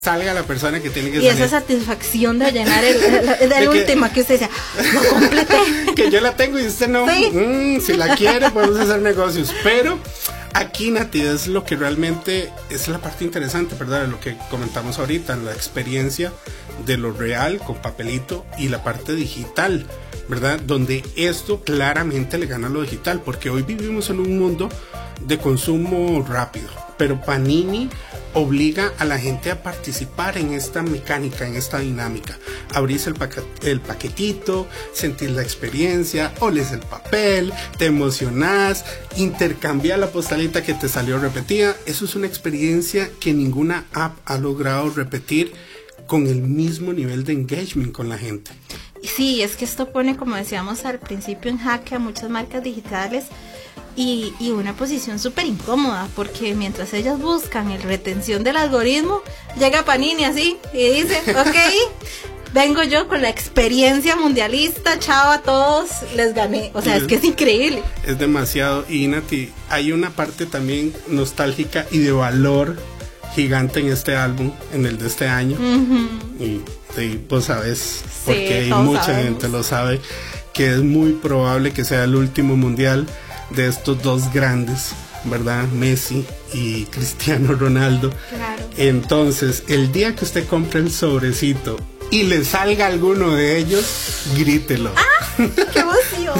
salga la persona que tiene que y salir. Esa satisfacción de llenar el último que usted decía, lo completé. Que yo la tengo y usted no. Sí. Si la quiere, podemos hacer negocios. Pero aquí, Nati, es lo que realmente es la parte interesante, ¿verdad? De lo que comentamos ahorita, la experiencia de lo real con papelito y la parte digital, ¿verdad? Donde esto claramente le gana a lo digital, porque hoy vivimos en un mundo de consumo rápido, pero Panini obliga a la gente a participar en esta mecánica, en esta dinámica. Abrís el paquetito, sentís la experiencia, oles el papel, te emocionás, intercambias la postalita que te salió repetida. Eso es una experiencia que ninguna app ha logrado repetir con el mismo nivel de engagement con la gente. Sí, es que esto pone, como decíamos al principio, en jaque a muchas marcas digitales y una posición súper incómoda, porque mientras ellas buscan el retención del algoritmo, llega Panini así y dice, ok, vengo yo con la experiencia mundialista, chao a todos, les gané. O sea, es que es increíble. Es demasiado. Y Nati, hay una parte también nostálgica y de valor gigante en este álbum, en el de este año. Y vos sabes, porque sí, mucha gente lo sabe, que es muy probable que sea el último mundial de estos dos grandes, ¿verdad? Messi y Cristiano Ronaldo. Claro. Entonces, el día que usted compre el sobrecito y le salga alguno de ellos, grítelo. ¡Ah! ¡Qué emoción!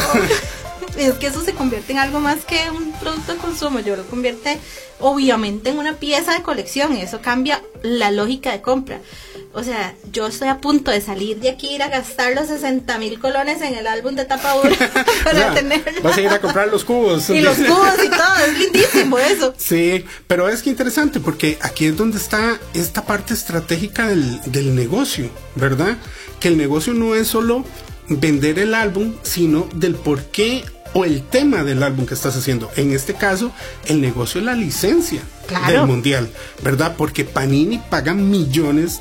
Es que eso se convierte en algo más que un producto de consumo. Yo lo convierte obviamente en una pieza de colección y eso cambia la lógica de compra. O sea, yo estoy a punto de salir de aquí, ir a gastar los 60,000 colones en el álbum de tapa dura para, o sea, tenerlo. Vas a ir a comprar los cubos. Y los cubos y todo, es lindísimo eso. Sí, pero es que interesante porque aquí es donde está esta parte estratégica del negocio, ¿verdad? Que el negocio no es solo vender el álbum, sino del por qué o el tema del álbum que estás haciendo. En este caso, el negocio es la licencia del mundial, ¿verdad? Porque Panini paga millones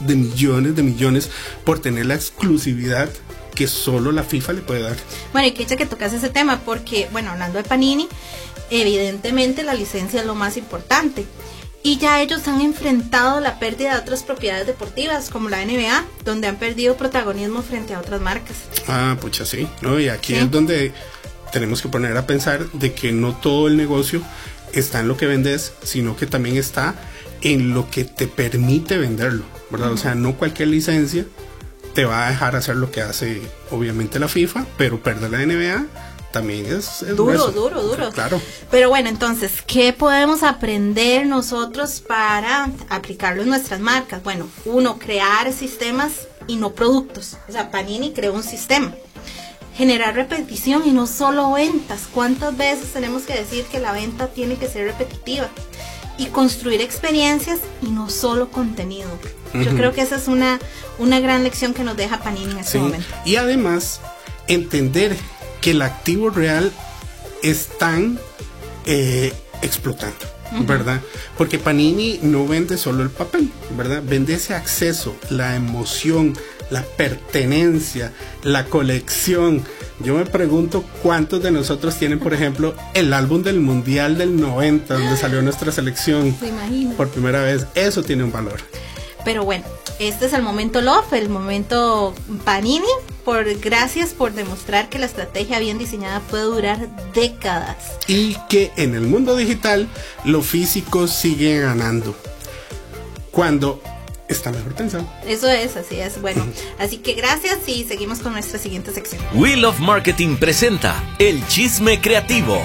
por tener la exclusividad que solo la FIFA le puede dar. Bueno, y que dicha que tocas ese tema, porque, bueno, hablando de Panini, evidentemente la licencia es lo más importante. Y ya ellos han enfrentado la pérdida de otras propiedades deportivas, como la NBA, donde han perdido protagonismo frente a otras marcas. Ah, pucha, sí, ¿no? Y aquí es donde tenemos que poner a pensar de que no todo el negocio está en lo que vendes, sino que también está en lo que te permite venderlo, ¿verdad? O sea, no cualquier licencia te va a dejar hacer lo que hace obviamente la FIFA, pero perder la NBA también es duro. Claro. Pero bueno, entonces, ¿qué podemos aprender nosotros para aplicarlo en nuestras marcas? Bueno, uno, crear sistemas y no productos. O sea, Panini creó un sistema. Generar repetición y no solo ventas. ¿Cuántas veces tenemos que decir que la venta tiene que ser repetitiva? Y construir experiencias y no solo contenido. Yo creo que esa es una gran lección que nos deja Panini en este momento. Y además, entender que el activo real están explotando, ¿verdad? Porque Panini no vende solo el papel, ¿verdad? Vende ese acceso, la emoción, la pertenencia, la colección. Yo me pregunto cuántos de nosotros tienen, por ejemplo, el álbum del Mundial del 90, donde salió nuestra selección por primera vez. Eso tiene un valor. Pero bueno, este es el momento Love, el momento Panini. Gracias por demostrar que la estrategia bien diseñada puede durar décadas. Y que en el mundo digital lo físico sigue ganando cuando está mejor pensado. Eso es, así es. Bueno, así que gracias y seguimos con nuestra siguiente sección. Wheel of Marketing presenta El Chisme Creativo.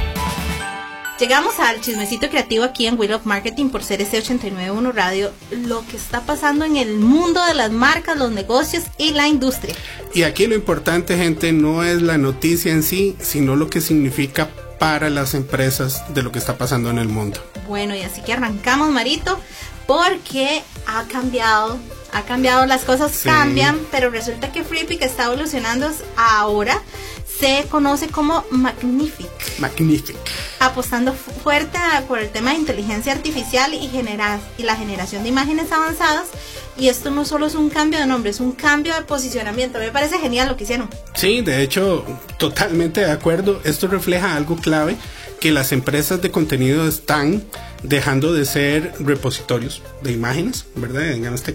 Llegamos al chismecito creativo aquí en Wheel of Marketing por CRC 89.1 Radio, lo que está pasando en el mundo de las marcas, los negocios y la industria. Y aquí lo importante, gente, no es la noticia en sí, sino lo que significa para las empresas de lo que está pasando en el mundo. Bueno, y así que arrancamos, Marito, porque ha cambiado, las cosas cambian, pero resulta que Freepik está evolucionando ahora. Se conoce como Magnific, apostando fuerte por el tema de inteligencia artificial y la generación de imágenes avanzadas. Y esto no solo es un cambio de nombre, es un cambio de posicionamiento. Me parece genial lo que hicieron. Sí, de hecho, totalmente de acuerdo. Esto refleja algo clave, que las empresas de contenido están dejando de ser repositorios de imágenes, ¿verdad? En este